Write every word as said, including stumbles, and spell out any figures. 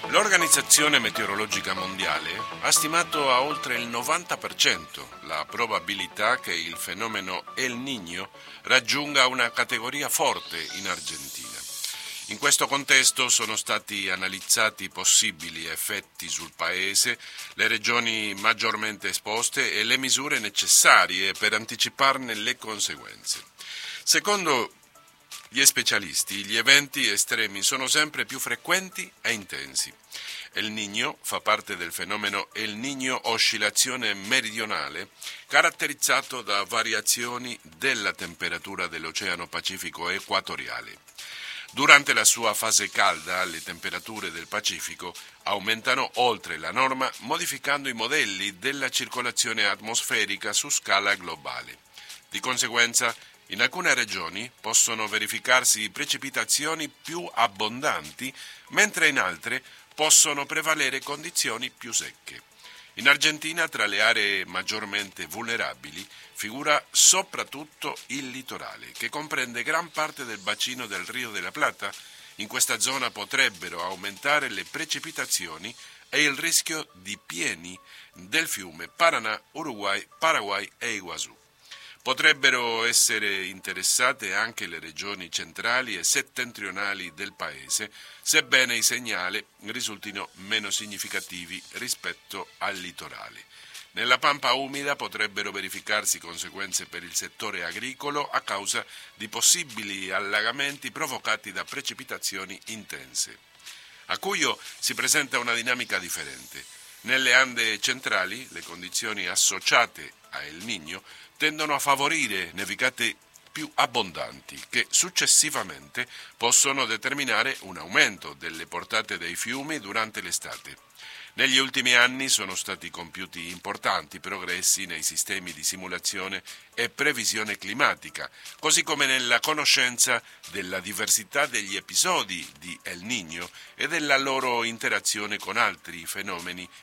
L'Organizzazione Meteorologica Mondiale ha stimato a oltre il novanta per cento la probabilità che il fenomeno El Niño raggiunga una categoria forte in Argentina. In questo contesto sono stati analizzati possibili effetti sul Paese, le regioni maggiormente esposte e le misure necessarie per anticiparne le conseguenze. Secondo gli specialisti, gli eventi estremi sono sempre più frequenti e intensi. El Niño fa parte del fenomeno El Niño oscillazione meridionale, caratterizzato da variazioni della temperatura dell'Oceano Pacifico equatoriale. Durante la sua fase calda, le temperature del Pacifico aumentano oltre la norma, modificando i modelli della circolazione atmosferica su scala globale. Di conseguenza, in alcune regioni possono verificarsi precipitazioni più abbondanti, mentre in altre possono prevalere condizioni più secche. In Argentina, tra le aree maggiormente vulnerabili, figura soprattutto il litorale, che comprende gran parte del bacino del Rio de la Plata. In questa zona potrebbero aumentare le precipitazioni e il rischio di pieni del fiume Paraná, Uruguay, Paraguay e Iguazú. Potrebbero essere interessate anche le regioni centrali e settentrionali del paese, sebbene i segnali risultino meno significativi rispetto al litorale. Nella pampa umida potrebbero verificarsi conseguenze per il settore agricolo a causa di possibili allagamenti provocati da precipitazioni intense. A Cuyo si presenta una dinamica differente. Nelle Ande centrali le condizioni associate a El Niño tendono a favorire nevicate più abbondanti che successivamente possono determinare un aumento delle portate dei fiumi durante l'estate. Negli ultimi anni sono stati compiuti importanti progressi nei sistemi di simulazione e previsione climatica, così come nella conoscenza della diversità degli episodi di El Niño e della loro interazione con altri fenomeni